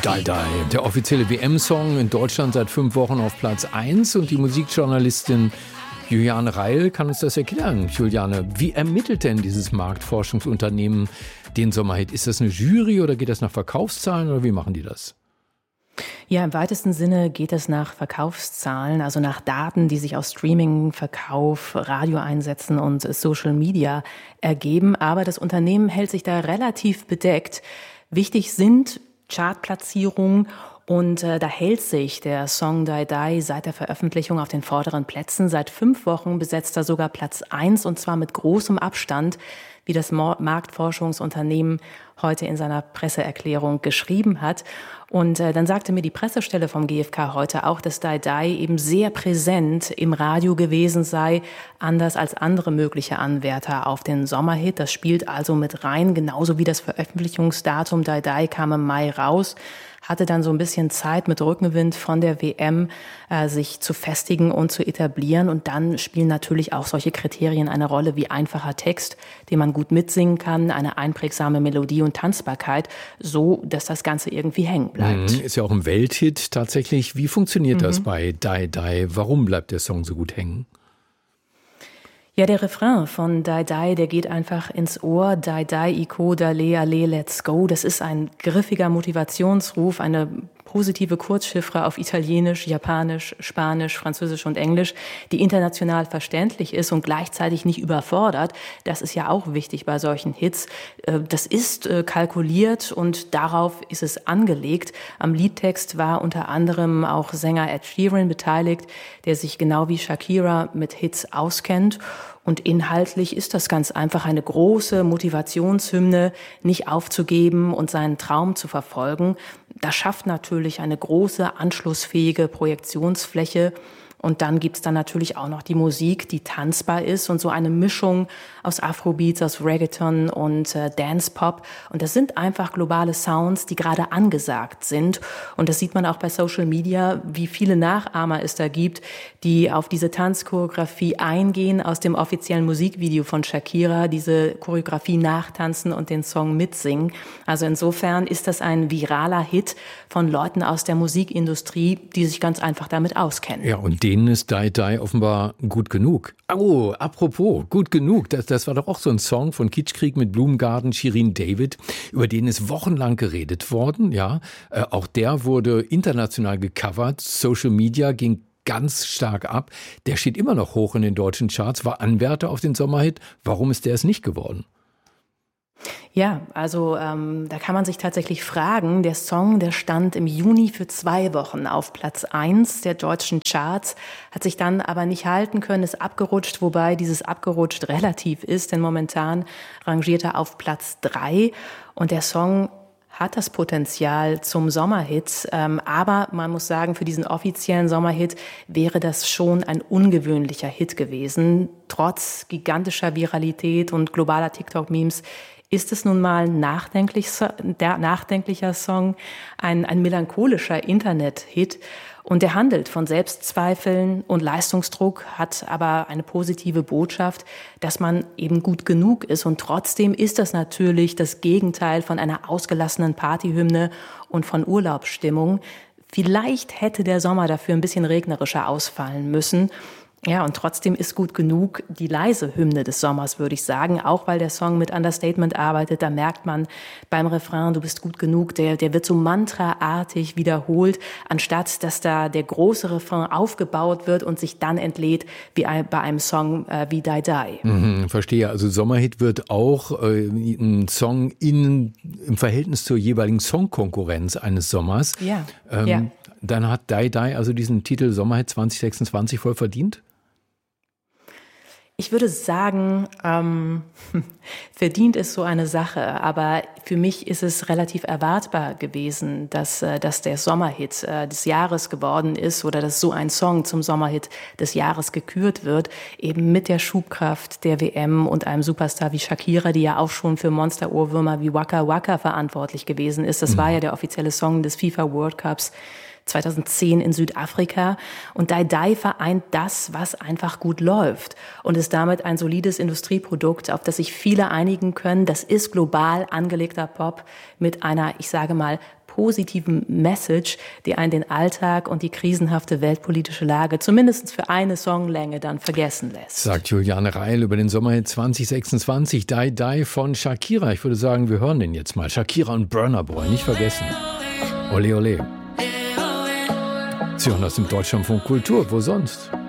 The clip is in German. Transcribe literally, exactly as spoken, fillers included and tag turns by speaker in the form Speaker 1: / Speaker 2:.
Speaker 1: Die Die, der offizielle W M-Song in Deutschland seit fünf Wochen auf Platz eins und die Musikjournalistin Juliane Reil kann uns das erklären. Juliane, wie ermittelt denn dieses Marktforschungsunternehmen den Sommerhit? Ist das eine Jury oder geht das nach Verkaufszahlen oder wie machen die das?
Speaker 2: Ja, im weitesten Sinne geht es nach Verkaufszahlen, also nach Daten, die sich aus Streaming, Verkauf, Radioeinsätzen und Social Media ergeben. Aber das Unternehmen hält sich da relativ bedeckt. Wichtig sind Chartplatzierungen und äh, da hält sich der Song Die Die seit der Veröffentlichung auf den vorderen Plätzen. Seit fünf Wochen besetzt er sogar Platz eins und zwar mit großem Abstand, wie das Marktforschungsunternehmen heute in seiner Presseerklärung geschrieben hat. Und äh, dann sagte mir die Pressestelle vom G F K heute auch, dass Die Die eben sehr präsent im Radio gewesen sei, anders als andere mögliche Anwärter auf den Sommerhit. Das spielt also mit rein, genauso wie das Veröffentlichungsdatum. Die Die kam im Mai raus, hatte dann so ein bisschen Zeit mit Rückenwind von der W M, äh, sich zu festigen und zu etablieren. Und dann spielen natürlich auch solche Kriterien eine Rolle wie einfacher Text, den man gut mitsingen kann, eine einprägsame Melodie und Tanzbarkeit, so dass das Ganze irgendwie hängen bleibt.
Speaker 1: Mhm, ist ja auch ein Welthit tatsächlich. Wie funktioniert mhm. das bei Die Die? Warum bleibt der Song so gut hängen?
Speaker 2: Ja, der Refrain von Die Die, der geht einfach ins Ohr. Die Die, Iko, Dale, Ale, let's go. Das ist ein griffiger Motivationsruf, eine positive Kurzchiffre auf Italienisch, Japanisch, Spanisch, Französisch und Englisch, die international verständlich ist und gleichzeitig nicht überfordert. Das ist ja auch wichtig bei solchen Hits. Das ist kalkuliert und darauf ist es angelegt. Am Liedtext war unter anderem auch Sänger Ed Sheeran beteiligt, der sich genau wie Shakira mit Hits auskennt. Und inhaltlich ist das ganz einfach eine große Motivationshymne, nicht aufzugeben und seinen Traum zu verfolgen. Das schafft natürlich eine große, anschlussfähige Projektionsfläche. Und dann gibt's dann natürlich auch noch die Musik, die tanzbar ist und so eine Mischung aus Afrobeats, aus Reggaeton und äh, Dance-Pop. Und das sind einfach globale Sounds, die gerade angesagt sind. Und das sieht man auch bei Social Media, wie viele Nachahmer es da gibt, die auf diese Tanzchoreografie eingehen, aus dem offiziellen Musikvideo von Shakira diese Choreografie nachtanzen und den Song mitsingen. Also insofern ist das ein viraler Hit von Leuten aus der Musikindustrie, die sich ganz einfach damit auskennen.
Speaker 1: Ja, und denen ist Die Die offenbar gut genug. Oh, apropos, gut genug. Das, das war doch auch so ein Song von Kitschkrieg mit Blumengarten, Shirin David, über den ist wochenlang geredet worden. Ja, äh, auch der wurde international gecovert. Social Media ging ganz stark ab. Der steht immer noch hoch in den deutschen Charts, war Anwärter auf den Sommerhit. Warum ist der es nicht geworden?
Speaker 2: Ja, also ähm, da kann man sich tatsächlich fragen, der Song, der stand im Juni für zwei Wochen auf Platz eins der deutschen Charts, hat sich dann aber nicht halten können, ist abgerutscht, wobei dieses abgerutscht relativ ist, denn momentan rangiert er auf Platz drei und der Song hat das Potenzial zum Sommerhit, ähm, aber man muss sagen, für diesen offiziellen Sommerhit wäre das schon ein ungewöhnlicher Hit gewesen. Trotz gigantischer Viralität und globaler TikTok-Memes ist es nun mal nachdenklich, der nachdenklicher Song, ein, ein melancholischer Internet-Hit. Und der handelt von Selbstzweifeln und Leistungsdruck, hat aber eine positive Botschaft, dass man eben gut genug ist. Und trotzdem ist das natürlich das Gegenteil von einer ausgelassenen Partyhymne und von Urlaubsstimmung. Vielleicht hätte der Sommer dafür ein bisschen regnerischer ausfallen müssen. Ja, und trotzdem ist gut genug die leise Hymne des Sommers, würde ich sagen, auch weil der Song mit Understatement arbeitet. Da merkt man beim Refrain, du bist gut genug, der, der wird so mantraartig wiederholt, anstatt dass da der große Refrain aufgebaut wird und sich dann entlädt, wie bei einem Song äh, wie Die Die.
Speaker 1: Mhm, verstehe. Also Sommerhit wird auch äh, ein Song in, im Verhältnis zur jeweiligen Songkonkurrenz eines Sommers.
Speaker 2: Ja,
Speaker 1: ähm,
Speaker 2: ja.
Speaker 1: Dann hat Die Die also diesen Titel Sommerhit zwanzig sechsundzwanzig voll verdient?
Speaker 2: Ich würde sagen, ähm, verdient ist so eine Sache, aber für mich ist es relativ erwartbar gewesen, dass, äh, dass der Sommerhit äh, des Jahres geworden ist oder dass so ein Song zum Sommerhit des Jahres gekürt wird, eben mit der Schubkraft der W M und einem Superstar wie Shakira, die ja auch schon für Monster-Ohrwürmer wie Waka Waka verantwortlich gewesen ist. Das mhm. war ja der offizielle Song des FIFA World Cups zweitausendzehn in Südafrika. Und Die Die vereint das, was einfach gut läuft und ist damit ein solides Industrieprodukt, auf das sich viele einigen können. Das ist global angelegter Pop mit einer, ich sage mal, positiven Message, die einen den Alltag und die krisenhafte weltpolitische Lage zumindest für eine Songlänge dann vergessen lässt.
Speaker 1: Sagt Juliane Reil über den Sommerhit zwanzig sechsundzwanzig, Die Die von Shakira. Ich würde sagen, wir hören den jetzt mal. Shakira und Burna Boy, nicht vergessen. Ole, ole. Sie hören aus dem Deutschlandfunk Kultur, wo sonst?